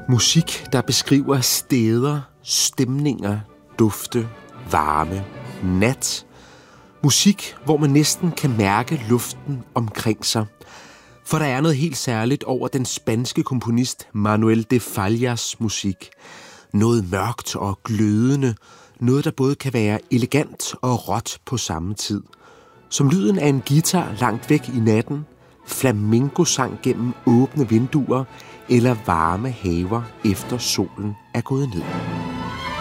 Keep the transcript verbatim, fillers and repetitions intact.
Musik, der beskriver steder, stemninger, dufte, varme, nat. Musik, hvor man næsten kan mærke luften omkring sig. For der er noget helt særligt over den spanske komponist Manuel de Fallas musik. Noget mørkt og glødende. Noget, der både kan være elegant og råt på samme tid. Som lyden af en guitar langt væk i natten, flamenco-sang gennem åbne vinduer eller varme haver efter solen er gået ned.